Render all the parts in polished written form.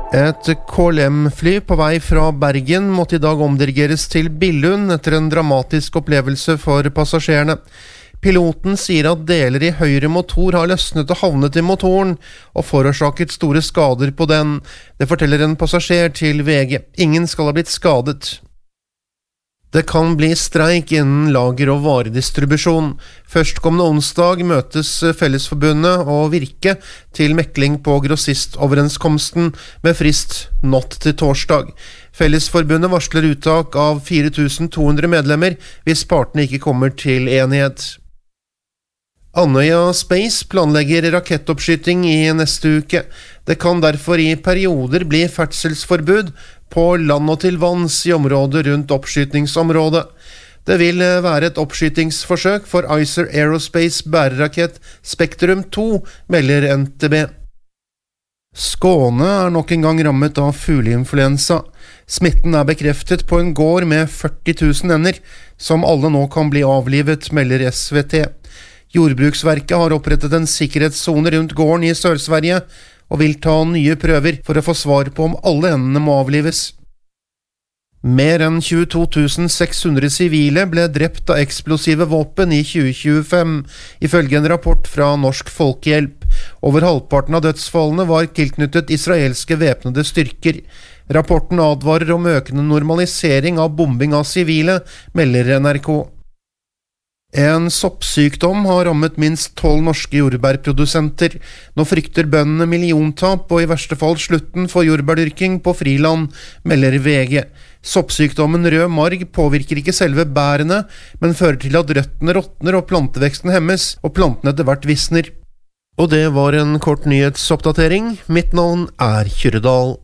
Et KLM-fly på vei fra Bergen måtte I dag omdirigeres til Billund etter en dramatisk opplevelse for passasjerene. Piloten sier at deler I høyre motor har løsnet og havnet I motoren, og forårsaket store skader på den. Det forteller en passasjer til VG. Ingen skal ha blitt skadet. Det kan bli streik innen lager- og varedistribusjon. Førstkommende onsdag møtes Fellesforbundet og Virke til mekling på grossistoverenskomsten med frist natt til torsdag. Fellesforbundet varsler uttak av 4200 medlemmer hvis partene ikke kommer til enighet. Andøya Space planlegger rakettoppskyting I neste uke. Det kan derfor I perioder bli ferdselsforbud på land og til vanns I området rundt oppskytingsområdet. Det vil være et oppskytingsforsøk for Icer Aerospace bærerakett Spektrum 2, melder NTB. Skåne nok en gang rammet av fugleinfluensa. Smitten bekreftet på en gård med 40 000 ender, som alle nå kan bli avlivet, melder SVT. Jordbruksverket har opprettet en sikkerhetszone rundt gården I Sør-Sverige, og vil ta nye prøver for å få svar på om alle endene må avlives. Mer enn 22 600 sivile ble drept av eksplosive våpen I 2025, ifølge en rapport fra Norsk Folkehjelp. Over halvparten av dødsfallene var tilknyttet israelske væpnede styrker. Rapporten advarer om økende normalisering av bombing av sivile, melder NRK. En soppsykdom har rammet minst 12 norske jordbærprodusenter. Nå frykter bøndene milliontap og I verste fall slutten for jordbærdyrking på friland, melder VG. Soppsykdommen rød marg påvirker ikke selve bærene, men fører til at røttene råtner og planteveksten hemmes, og plantene etter hvert visner. Og det var en kort nyhetsoppdatering. Mitt navn Kyrredal.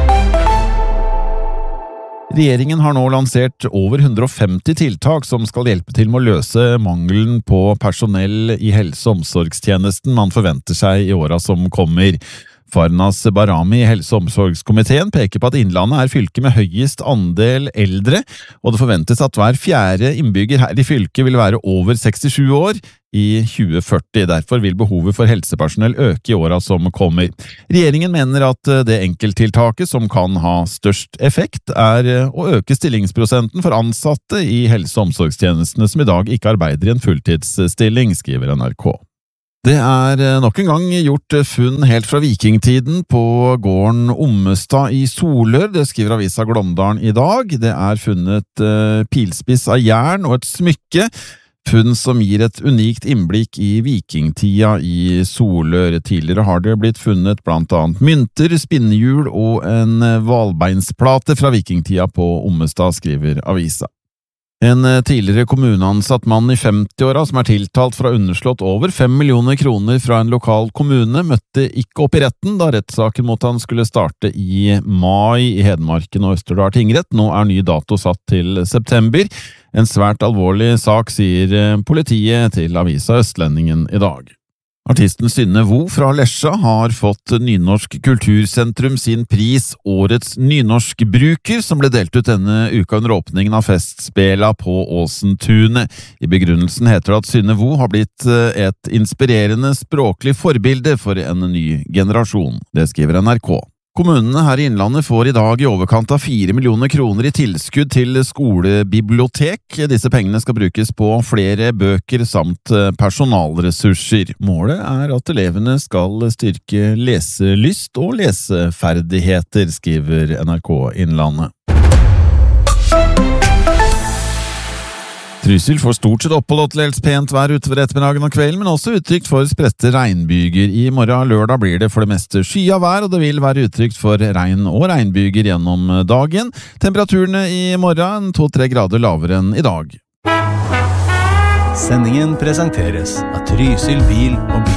Regjeringen har nå lansert over 150 tiltak som skal hjelpe til med å løse mangelen på personell I helse- og omsorgstjenesten man forventer seg I årene som kommer. Farnas Barami I Helse- og omsorgskomiteen peker på at Innlandet fylket med høyest andel eldre, og det forventes at hver fjerde innbygger her I fylket vil være over 67 år I 2040. Derfor vil behovet for helsepersonell øke I årene som kommer. Regjeringen mener at det enkelttiltaket som kan ha størst effekt å øke stillingsprosenten for ansatte I helse- og omsorgstjenestene som I dag ikke arbeider I en fulltidsstilling, skriver NRK. Det nok en gang gjort funn helt fra vikingtiden på gården Ommestad I Solør, det skriver avisa Glåmdalen I dag. Det funnet pilspiss av jern og et smykke, funn som gir et unikt innblikk I vikingtida I Solør. Tidligere har det blitt funnet blant annet mynter, spinnehjul og en valbeinsplate fra vikingtida på Ommestad, skriver avisa. En tidligere kommuneansatt mann I 50-åra som tiltalt for å ha underslått over 5 millioner kroner fra en lokal kommune, møtte ikke opp I retten da rettssaken mot han skulle starte I mai I Hedmarken og Østerdal tingrett. Nå ny dato satt til september. En svært alvorlig sak, sier politiet til avisa Østlendingen I dag. Artisten Synne Vo fra Lesja har fått Nynorsk Kultursentrum sin pris Årets Nynorskbruker, som ble delt ut denne uka under åpningen av festspela på Åsentunet. I begrunnelsen heter det at Synne Vo har blitt et inspirerende språklig forbilde for en ny generasjon. Det skriver NRK. Kommunene her I Innlandet får I dag I overkant av 4 millioner kroner I tilskudd til skolebibliotek. Disse pengene skal brukes på flere bøker samt personalressurser. Målet at elevene skal styrke leselyst og leseferdigheter, skriver NRK Innlandet. Trysil får stort sett opphold og til helst pent vær utover ettermiddagen og kvelden, men også utrygt for spredte regnbyger. I morgen lørdag blir det for det meste skyet vær, og det vil være utrygt for regn og regnbyger gjennom dagen. Temperaturene I morgen 2-3 grader lavere enn I dag. Sendingen presenteres av Trysil bil og bil.